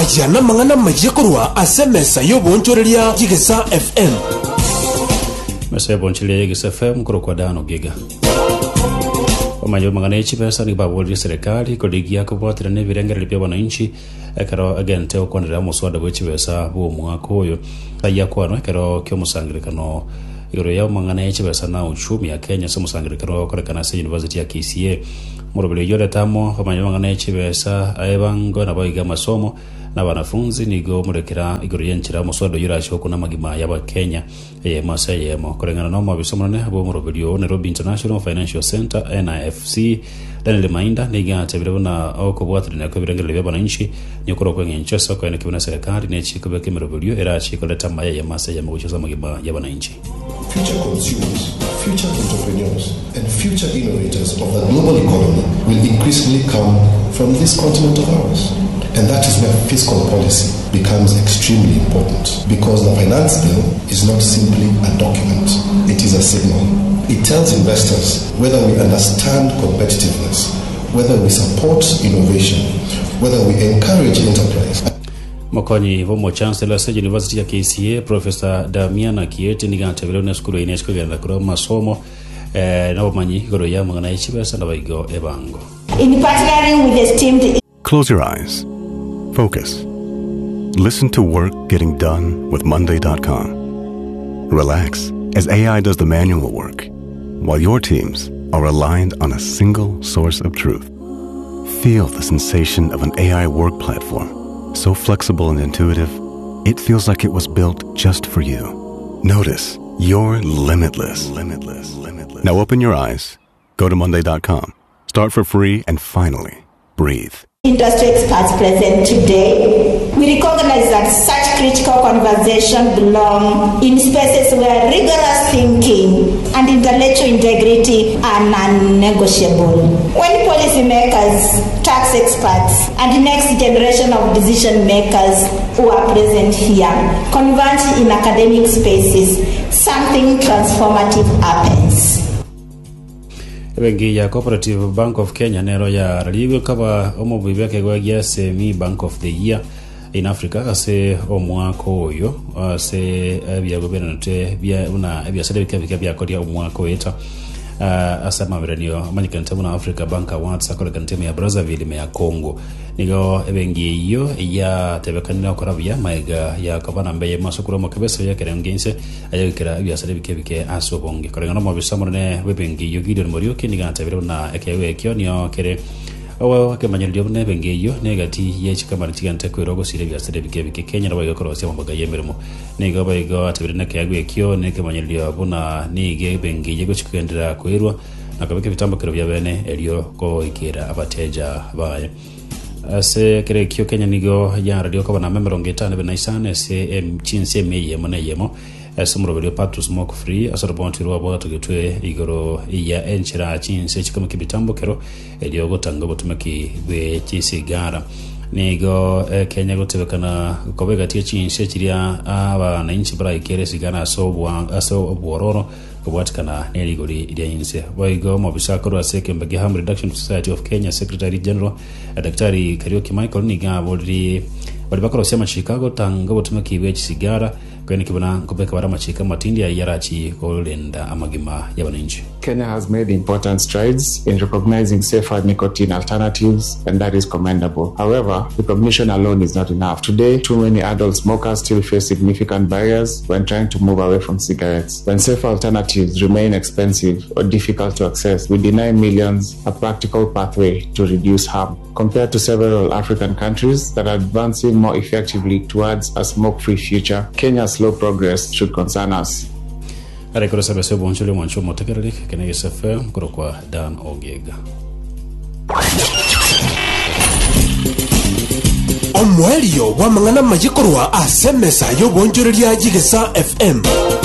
ayana mangana majikorwa asemesa yobonchoreria Gigesa FM mesa bonchoreria Gigesa FM kurokwa dano giga omanyo mangana ichipesa ni baboli serikali kodigia kubwatira ne birengere bya bananchi ekaro agente okondera muswada bw'echibesa bwo mwaka oyo ayakwano ekaro kyo musangirikano igoro ya mangana ichibesa na uchumi ya Kenya so musangirikano korekana se University ya KCA murobele yore tamo omanyo mangana ichibesa ayebango na bayiga masomo na wanafunzi nigo murekera igoro yenchira muswada yurasho kuna magima yaba Kenya masayemo korengana no mabisomone abo murobele Nairobi International Financial Center NIFC Daniel Mainda niga tebirona okobwatirina ko birengere bya bananchi nyokoro kwenye soko ya kibuna serikali ne chiko beke murobele era chiko leta maya ya masayemo kuchoza magima ya bananchi. Future consumers, future entrepreneurs, and future innovators of the global economy will increasingly come from this continent of ours. And that is where fiscal policy becomes extremely important, because the finance bill is not simply a document, it is a signal. It tells investors whether we understand competitiveness, whether we support innovation, whether we encourage enterprise. Mokonyi vomo chancellor sa University ya KCA Professor Damiana Kieti nigantabiro na skulu inesko genda kuro masomo na bomanyi goro ya mangana ichibesa na baigo ebango. In partnering with esteemed. Close your eyes. Focus. Listen to work getting done with Monday.com. Relax as AI does the manual work, while your teams are aligned on a single source of truth. Feel the sensation of an AI work platform. So flexible and intuitive, it feels like it was built just for you. Notice you're limitless. Now open your eyes, go to Monday.com, start for free, and finally, breathe. Industry experts present today, we recognize that such critical conversation belong in spaces where rigorous thinking and intellectual integrity are non-negotiable. When policymakers, tax experts, and the next generation of decision makers who are present here converge in academic spaces, something transformative happens. Bengi ya Cooperative Bank of Kenya nero ya raligo kaba omobibe kegwa ya SME Bank of the Year in Africa ase omwako oyo ase bya gobernano te bya una bya sede bya kodia omwako eta asama berenio manyikante muna Africa Bank Awards akole kanteme ya Brazzaville me ya Congo nigo ebengi iyo ya tebekanira korabya maiga ya kabana mbeye masukuro mokebese ya kerengense ayekera bya sede bike asobonge korengana mo bisamone webengi iyo Gideon Morioki nigante berona ekewe ekionio kere owa kemanyiryo bune bengi iyo negati yechikamana tigante kwirogo sire bya sede bike Kenya nabaga korose mbaga yemeremo nigo bayigo atebirina kayagwe ekio nekemanyiryo buna nige bengi yego chikendera kwirwa nakabeke bitambukiro bya bene elio ko ikira abateja baye ase kere kyo Kenya nigo ya radio ko na memero ngeta ne naisane se chinse meye mona yemo ase murobelio patu smoke free asoro bontiro abo tugetwe igoro ya enchira chinse chikama kibitambukiro elio gotanga botumaki be chisigara nigo Kenya gotebekana kobega tie chinse chiria aba na inchi bra ikere sigana aso bororo kubwatikana neligori idia inse waigo mobisakoro aseke mbege Harm Reduction Society of Kenya Secretary General Daktari Karioki Michael niga bodi bakoro sema Chicago tanga botumaki be chisigara kweni kibona kubeka barama chika matindi ya yarachi kolenda amagima yabaninchi. Kenya has made important strides in recognizing safer nicotine alternatives, and that is commendable. However, recognition alone is not enough. Today, too many adult smokers still face significant barriers when trying to move away from cigarettes. When safer alternatives remain expensive or difficult to access, we deny millions a practical pathway to reduce harm. Compared to several African countries that are advancing more effectively towards a smoke-free future, Kenya's slow progress should concern us. Arekoro sabese bonchole mwancho motekerere kene SFM kurokwa Dan Ogega. Omwelio wa mangana majikorwa asemesa yo bonjoreria Gigesa FM.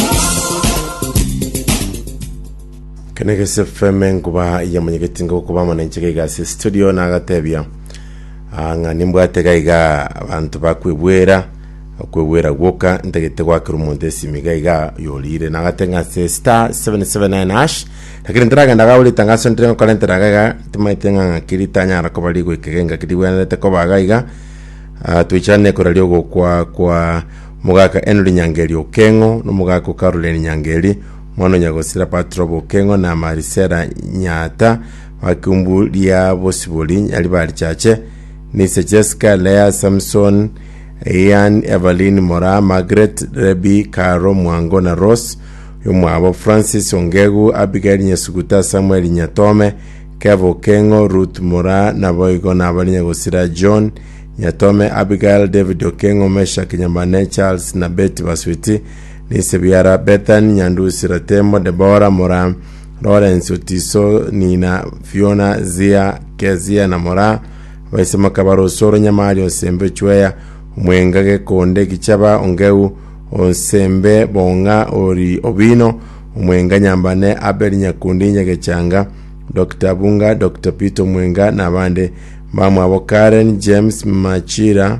Kene SFM nguba ya manyegetinga kuba manenchege ga studio na gatebya. Anga nimbwate gaiga abantu bakwibwera kwewera gwoka ndagete gwakira umuntu esimiga iga yolire nagatenga se star 779 hash lakini ndaga ndagauli tangaso ndrengo kalentera gaga timaitenga kiritanya rakobali gwekenga kiriwana te kobaga iga tuichane koralio kwa mugaka Henry Nyangeri Okengo no mugaka Caroline Nyangeri mwana nyagosira Patrobo Okengo na Marisera Nyata wakumbulia bosibuli ali bali chache ni Jessica Lea Samson Ian Evelyn Mora Margaret Rebi Karo Mwango na Ross yomwabo Francis Ongegu Abigail Nyasuguta Samuel Nyatome Kevo Kengo Ruth Mora na boigo na abali nyagosira John Nyatome Abigail David Okengo Mesha Kinyambane Charles na Betty Baswiti ni Sebiara Bethan Nyandusi Ratembo Deborah Mora Lawrence Otiso Nina Fiona Zia Kezia na Mora Waisema Kabaro Soro Nyamari Osembe Chweya Mwengage Konde Kichaba Ongeu Osembe Bonga Ori Obino Mwenga Nyambane Abel Nyakundi Nyagechanga Dr. Bunga Dr. Pito Mwenga na bande Mama wa Karen James Machira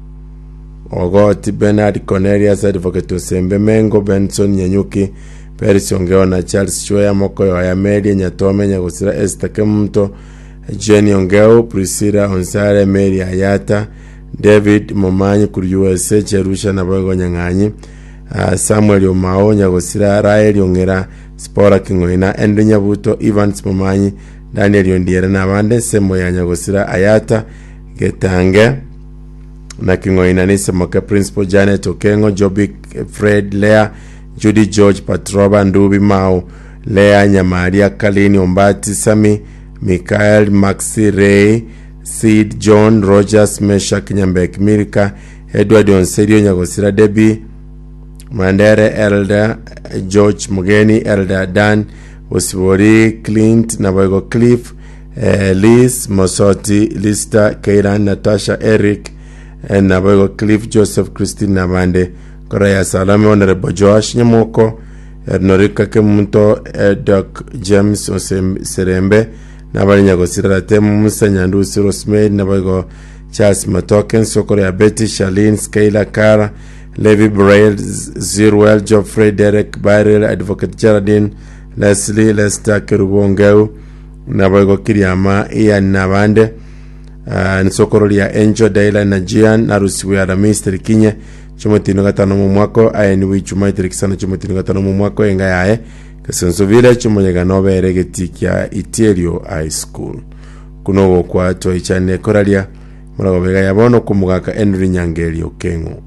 Ogoti Bernard Cornelius Advocate Osembe Mengo Benson Nyanyuki Perisi Ongeo na Charles Chweya Mokoyo ya Meli Nyatome Nyagusira Esther Kemuto Jenny Ongeo Priscilla Onsare Mary Ayata David Momanyi kuri USA Cherusha na Bogo Nyanganyi Samuel Omao Nyagusira Rael Ongera Spora Kingoina Endo Nyabuto Evans Momanyi Daniel Yondiere na bande Semo ya Nyagusira Ayata Getange na Kingoina ni Semoka Principal Janet Okengo Jobi Fred Lea Judy George Patroba Ndubi Mao Lea Nyamaria Kalini Ombati Sami Michael Maxi Ray Sid John Rogers Meshak Nyambek Mirika Edward Onserio Nyagosira Debi Mandere Elder George Mugeni Elder Dan Osibori Clint Nabogo Cliff Liz Mosoti Lista Kairan Natasha Eric Nabogo Cliff Joseph Christine Nabande Koraya Salame Honorable Josh Nyamoko Norika Kemunto Doc James Serembe Nabali Nyagosira Temu Musa Nyandusi Rosemary Nabogo Charles Matoken Sokoria Betty Charlene Skyla Kara Levi Braille Zirwell Geoffrey Derek Barrel Advocate Geraldine Leslie Lester Kirubongeu Nabogo Kiriama Ian Nabande Nsokorolia Angel Daila Najian Narusiwara Mr. Kinye Chumotino gatano mu mwako ayeni chumaitiri kisana chumotino gatano mu mwako enga yae kasonso vile chumonyega nobere getikia Itelio High School kuno kwa toichane koralia murago bega yabono kumugaka Henry Nyangeri Okengo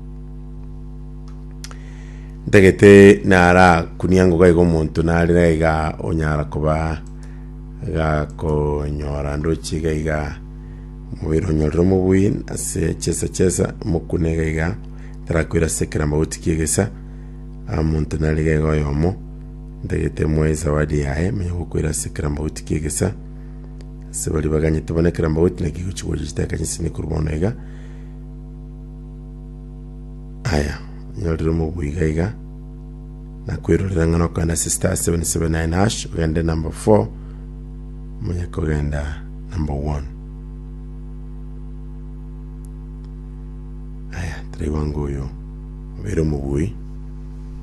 ndegete nara kuniango gaigo muntu nari ga onyara kuba ga konyora ndochi gaiga mubiro nyorro mubui ase chesa mukunega iga tarakwira sekera mauti kigesa amuntu naliga yomo ndegete mweza wadi yae menyokwira sekera mauti kigesa sebali baganye tubonekera mauti nakigo chigoje kitaka ni kurbonega aya nyorro mubui gaiga na kwirorera ngano kana sister 779 hash ugende number 4 mwenye kogenda number 1 aya trai wangu yo vero mugui